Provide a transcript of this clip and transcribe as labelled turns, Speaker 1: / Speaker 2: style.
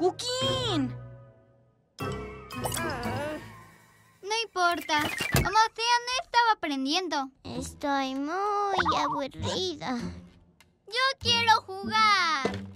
Speaker 1: ¡Pukin!
Speaker 2: No importa. Como sea, no estaba aprendiendo.
Speaker 3: Estoy muy aburrida.
Speaker 2: Yo quiero jugar.